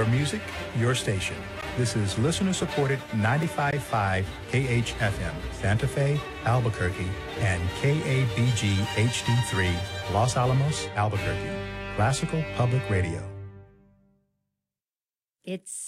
Your music, your station. This is listener-supported 95.5 KHFM, Santa Fe, Albuquerque, and KABG HD3, Los Alamos, Albuquerque. Classical Public Radio. It's